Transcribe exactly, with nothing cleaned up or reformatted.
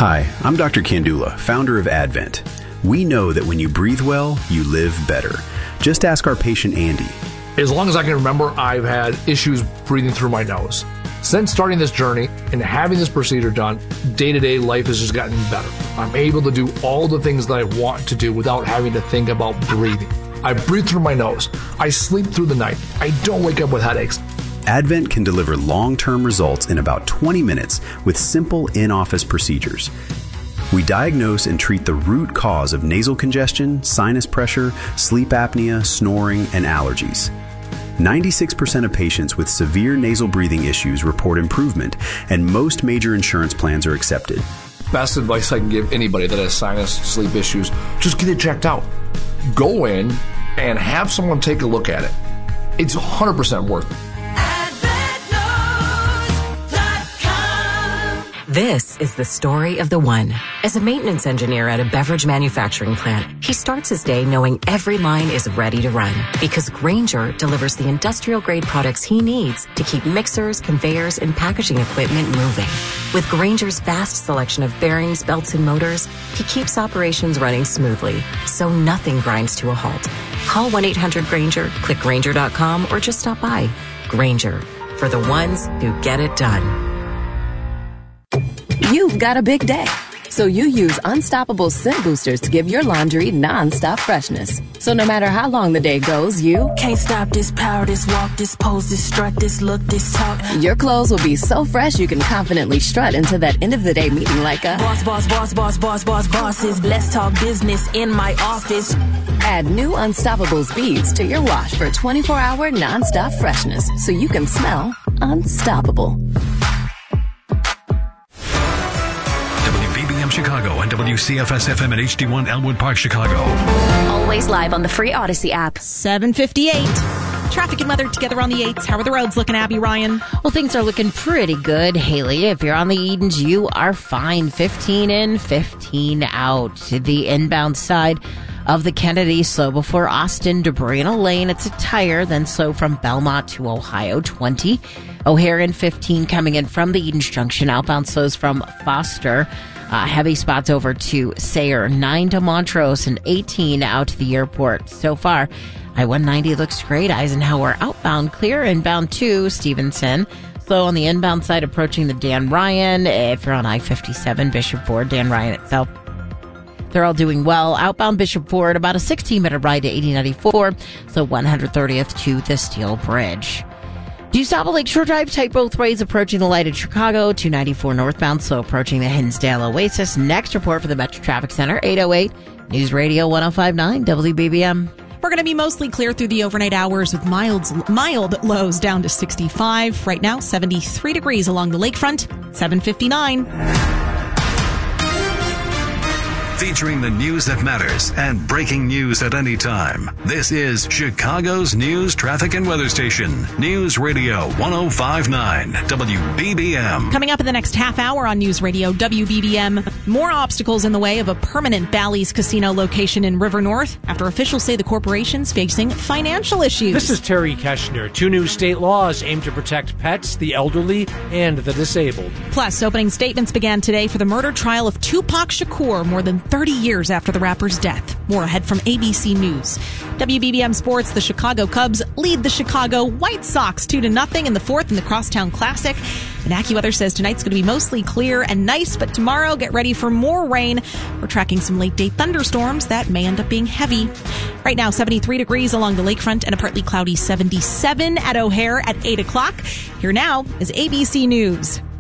Hi, I'm Doctor Kandula, founder of Advent. We know that when you breathe well, you live better. Just ask our patient Andy. As long as I can remember, I've had issues breathing through my nose. Since starting this journey and having this procedure done, day-to-day life has just gotten better. I'm able to do all the things that I want to do without having to think about breathing. I breathe through my nose. I sleep through the night. I don't wake up with headaches. Advent can deliver long-term results in about twenty minutes with simple in-office procedures. We diagnose and treat the root cause of nasal congestion, sinus pressure, sleep apnea, snoring, and allergies. ninety-six percent of patients with severe nasal breathing issues report improvement, and most major insurance plans are accepted. Best advice I can give anybody that has sinus, sleep issues, just get it checked out. Go in and have someone take a look at it. It's one hundred percent worth it. This is the story of the one. As a maintenance engineer at a beverage manufacturing plant, he starts his day knowing every line is ready to run because Grainger delivers the industrial-grade products he needs to keep mixers, conveyors, and packaging equipment moving. With Grainger's vast selection of bearings, belts, and motors, he keeps operations running smoothly, so nothing grinds to a halt. Call one eight hundred Grainger, click Grainger dot com, or just stop by. Grainger, for the ones who get it done. You've got a big day, so you use Unstoppable Scent Boosters to give your laundry non-stop freshness. So no matter how long the day goes, you can't stop this power, this walk, this pose, this strut, this look, this talk. Your clothes will be so fresh you can confidently strut into that end of the day meeting like a boss, boss, boss, boss, boss, boss, bosses. Let's talk business in my office. Add new Unstoppable Speeds to your wash for twenty-four hour non-stop freshness so you can smell unstoppable. Chicago and W C F S F M at H D one Elmwood Park, Chicago. Always live on the free Odyssey app. seven fifty-eight. Traffic and weather together on the eights. How are the roads looking, Abby Ryan? Well, things are looking pretty good, Haley. If you're on the Edens, you are fine. fifteen in, fifteen out. The inbound side of the Kennedy, slow before Austin, Debrina Lane. It's a tire, then slow from Belmont to Ohio, twenty. O'Hare in fifteen coming in from the Edens Junction. Outbound slows from Foster. Uh, heavy spots over to Sayre, nine to Montrose, and eighteen out to the airport. So far, I one ninety looks great. Eisenhower outbound clear, inbound to Stevenson. Slow on the inbound side approaching the Dan Ryan. If you're on I fifty-seven, Bishop Ford, Dan Ryan itself, they're all doing well. Outbound Bishop Ford, about a sixteen minute ride to eighty ninety-four, so one hundred thirtieth to the Steel Bridge. DuSable Lakeshore Drive, tight both ways, approaching the light at Chicago, two ninety-four northbound, so approaching the Hinsdale Oasis. Next report for the Metro Traffic Center, eight oh eight, News Radio one oh five point nine, W B B M. We're going to be mostly clear through the overnight hours with mild, mild lows down to sixty-five. Right now, seventy-three degrees along the lakefront, seven fifty-nine. Featuring the news that matters and breaking news at any time. This is Chicago's news, traffic, and weather station. News Radio one oh five point nine, W B B M. Coming up in the next half hour on News Radio W B B M, more obstacles in the way of a permanent Bally's Casino location in River North after officials say the corporation's facing financial issues. This is Terry Keshner. Two new state laws aim to protect pets, the elderly, and the disabled. Plus, opening statements began today for the murder trial of Tupac Shakur more than thirty years after the rapper's death. More ahead from A B C News. W B B M Sports, the Chicago Cubs lead the Chicago White Sox two to nothing in the fourth in the Crosstown Classic. And AccuWeather says tonight's going to be mostly clear and nice, but tomorrow get ready for more rain. We're tracking some late-day thunderstorms that may end up being heavy. Right now, seventy-three degrees along the lakefront and a partly cloudy seventy-seven at O'Hare at eight o'clock. Here now is A B C News.